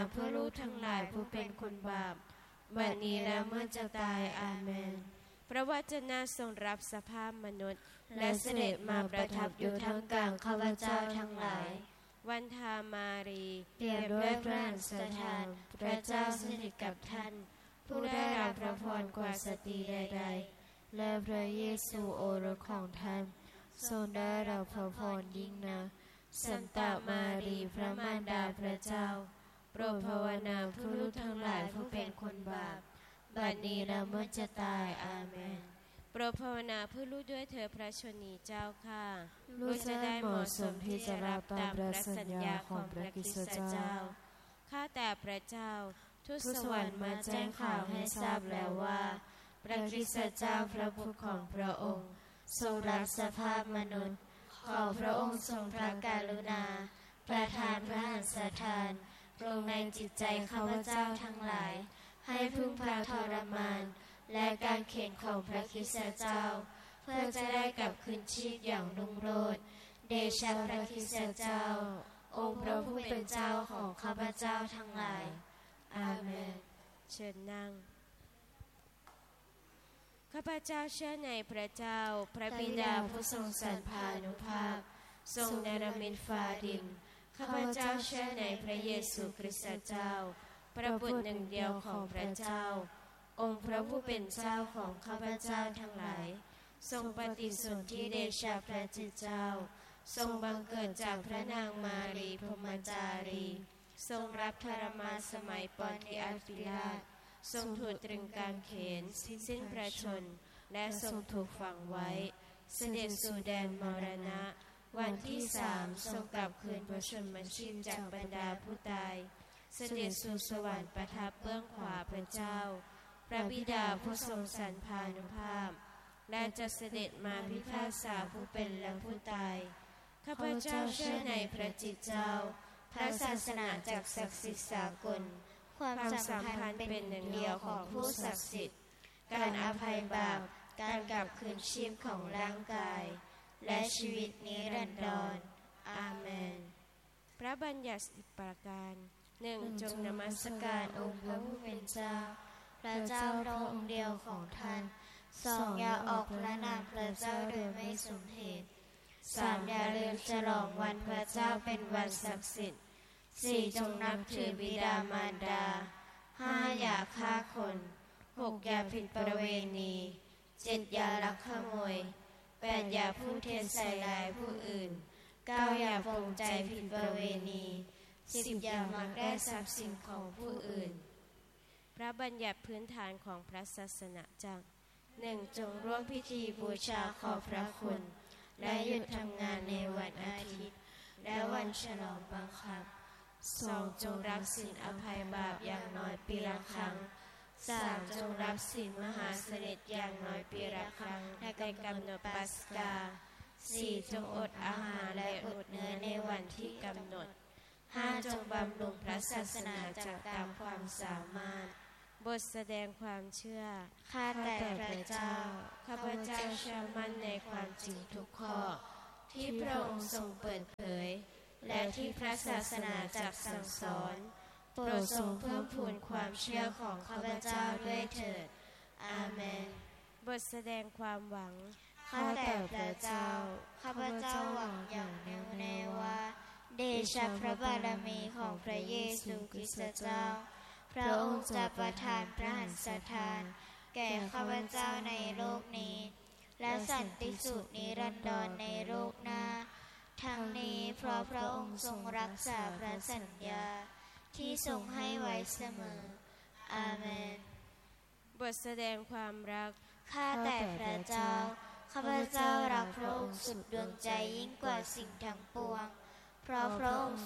เพื่อลูกทั้งหลายผู้เป็นคนบาปบัดนี้และเมื่อจะตายอาเมนพระวจนะทรงรับสภาพมนุษย์และเสด็จมาประทับอยู่ท่ามกลางข้าพเจ้าทั้งหลายวันธามารีเปรียบด้วยพระอัศทานพระเจ้าสถิตกับท่านผู้ได้รับพระพรกว่าสตรีใดๆและพระเยซูโอรสของท่านทรงได้รับพระพรยิ่งนักสันตามารีพระมารดาพระเจ้าโปรดภาวนาเพื่อลูกทั้งหลายผู้เป็นคนบาปบัดนี้และเมื่อจะตายอาเมนโปรดภาวนาเพื่อลูกด้วยเถิดพระชนีเจ้าข้าลูกจะได้เหมาะสมที่จะรับตามพระสัญญาของพระคริสตเจ้าข้าแต่พระเจ้าทูตสวรรค์มาแจ้งข่าวให้ทราบแล้วว่าพระคริสตเจ้าพระบุตรของพระองค์ทรงรับสภาพมนุษย์ขอพระองค์ทรงพระกรุณาประทานพระอัศทานลงในจิตใจข้าพเจ้าทั้งหลายให้พึ่งพาทรมานและการเข็นของพระคริสตเจ้าเพื่อจะได้กลับคืนชีพอย่างรุ่งโรจน์เดชะพระคริสตเจ้าองค์พระผู้เป็นเจ้าของข้าพเจ้าทั้งหลายอาเมนเชิญนั่งข้าพเจ้าเชื่อในพระเจ้าพระบิดาผู้ทรงสรรพานุภาพทรงเนรมิตฟ้าดินข้าพเจ้าเชื่อในพระเยซูคริสต์เจ้าพระบุตรหนึ่งเดียวของพระเจ้าองค์พระผู้เป็นเจ้าของข้าพเจ้าทั้งหลายทรงปฏิสนธิเดชะพระจิตเจ้าทรงบังเกิดจากพระนางมารีพรหมจารีทรงรับทรมานสมัยปอนติอัสปิลาตทรงถูกตรึงกางเขนสิ้นพระชนม์และทรงถูกฝังไว้เสด็จสู่แดนมรณะวันที่3ทรงกลับคืนพระชนมชีพจากบรรดาผู้ตายเสด็จสู่สวรรค์ประทับเบื้องขวาพระเจ้าพระบิดาผู้ทรงสรรพานุภาพและจะเสด็จมาพิพากษาผู้เป็นและผู้ตายข้าพเจ้าเชื่อในพระจิตเจ้าพระศาสนาจักรศักดิ์สิทธิ์สากลความสัมพันธ์เป็นหนึ่งเดียวของผู้ศักดิ์สิทธิ์การอภัยบาปการกลับคืนชีพของร่างกายและชีวิตนิรันดรอาเมนพระบัญญัติ10ประการ1จงนมัสการองค์พระผู้เป็นเจ้าพระเจ้าพระองค์เดียวของท่าน2อย่าออกพระนามพระเจ้าโดยไม่สมเหตุ3อย่าลืมฉลองวันพระเจ้าเป็นวันศักดิ์สิทธิ์4จงนับถือบิดามารดา5อย่าฆ่าคน6อย่าผิดประเวณี7อย่าลักขโมย8อย่าพูดเท็จใส่ร้ายผู้อื่น9อย่าปองใจผิดประเวณี10อย่ามักได้ทรัพย์สินของผู้อื่นพระบัญญัติพื้นฐานของพระศาสนาจักร1จงร่วมพิธีบูชาขอบพระคุณและหยุดทำงานในวันอาทิตย์และวันฉลองบังคับ2จงรับศีลอภัยบาปอย่างน้อยปีละครั้ง3จงรับศีลมหาสนิทอย่างน้อยปีละครั้งในการกำหนดปัสกา4จงอดอาหารและอดเนื้อในวันที่กำหนด5จงบำรุงพระศาสนาจักรตามความสามารถบทแสดงความเชื่อข้าแต่พระเจ้าข้าพเจ้าเชื่อมั่นในความจริงทุกข้อที่พระองค์ทรงเปิดเผยและที่พระศาสนาจักรสั่งสอนโปรดทรงเพิ่มพูนความเชื่อของข้าพเจ้าด้วยเถิดอาเมนบทแสดงความหวังข้าแต่พระเจ้าข้าพเจ้าหวังอย่างแน่วแน่ว่าเดชะพระบารมีของพระเยซูคริสต์เจ้าพระองค์จะประทานพระหัตถทานแก่ข้าพเจ้าในโลกนี้และสันติสุขนิรันดรในโลกหน้าทั้งนี้เพราะพระองค์ทรงรักษาพระสัญญาที่ทรงให้ไว้เสมออาเมนบทแสดงความรักข้าแต่พระเจ้าข้าพเจ้ารักพระองค์สุดดวงใจยิ่งกว่าสิ่งทั้งปวงเพราะพระองค์